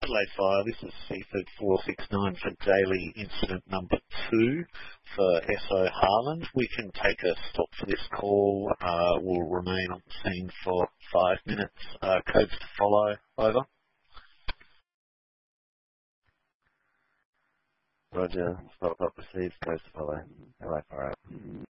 Adelaide Fire, this is Seaford 469 for daily incident number 2 for SO Harland. We can take a stop for this call. We'll remain on the scene for 5 minutes. Codes to follow. Over. Roger. Stop received. Codes to follow. Adelaide Fire.